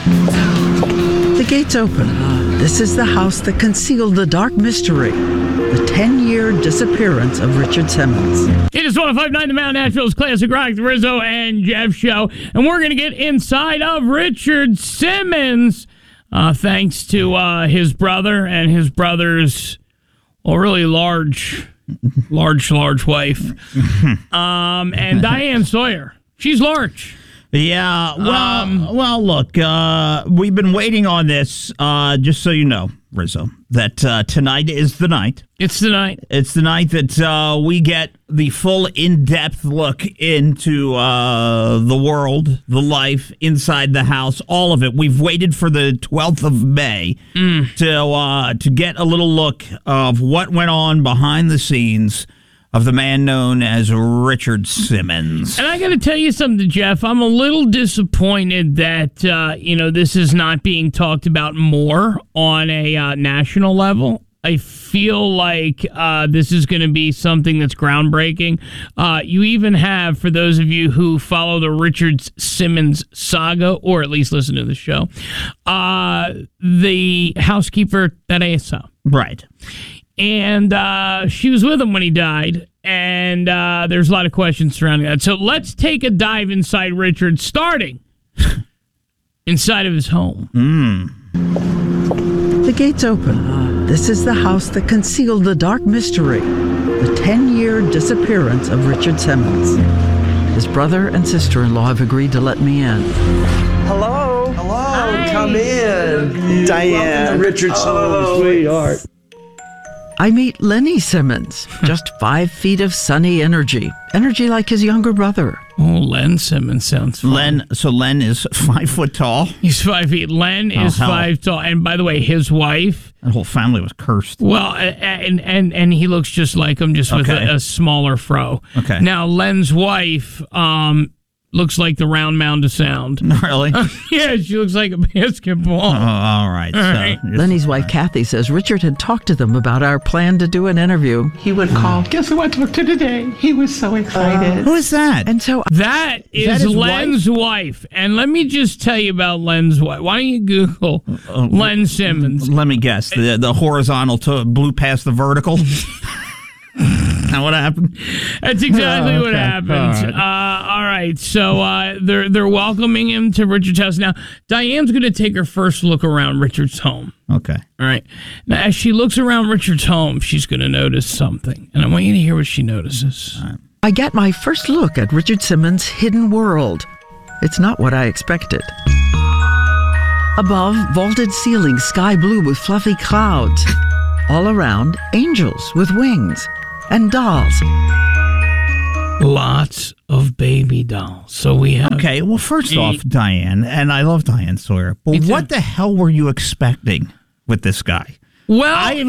The gates open. This is the house that concealed the dark mystery, the 10-year disappearance of Richard Simmons. It is 105.9 The Mount, Nashville's Classic Rock, the Rizzo and Jeff Show. And we're going to get inside of Richard Simmons, thanks to his brother and his brother's, really large wife, and Diane Sawyer. She's large. Yeah, well, look, we've been waiting on this, just so you know, Rizzo, that tonight is the night. It's the night. It's the night that we get the full in-depth look into the world, the life inside the house, all of it. We've waited for the 12th of May to get a little look of what went on behind the scenes of the man known as Richard Simmons. And I got to tell you something, Jeff. I'm a little disappointed that, this is not being talked about more on a national level. I feel like this is going to be something that's groundbreaking. You even have, for those of you who follow the Richard Simmons saga, or at least listen to the show, the housekeeper that I saw. Right. And she was with him when he died, and there's a lot of questions surrounding that. So let's take a dive inside Richard, starting inside of his home. The gates open. This is the house that concealed the dark mystery, the 10-year disappearance of Richard Simmons. His brother and sister-in-law have agreed to let me in. Hello. Hi. Come in. Diane. Welcome to Richard's home, sweetheart. I meet Lenny Simmons, just 5 feet of sunny energy like his younger brother. Oh, Len Simmons sounds fun. Len is 5 foot tall. He's 5 feet. Len is hell. 5 tall. And by the way, his wife. That whole family was cursed. Well, and he looks just like him, just with a smaller fro. Okay. Now, Len's wife looks like the round mound of sound. Really? Yeah, she looks like a basketball. Oh, all right. Lenny's wife, Kathy, says Richard had talked to them about our plan to do an interview. He would call, guess who I talked to today? He was so excited. Who is that? And so That is his Len's wife? And let me just tell you about Len's wife. Why don't you Google Len Simmons? Let me guess. The horizontal blew past the vertical. Now what happened? That's exactly what happened. All All right. So they're welcoming him to Richard's house. Now, Diane's going to take her first look around Richard's home. Okay. All right. Now, as she looks around Richard's home, she's going to notice something. And I want you to hear what she notices. I get my first look at Richard Simmons' hidden world. It's not what I expected. Above, vaulted ceiling, sky blue with fluffy clouds. All around, angels with wings and dolls. Lots of baby dolls. So we have... Okay, well, first off, Diane, and I love Diane Sawyer, but what the hell were you expecting with this guy? Well...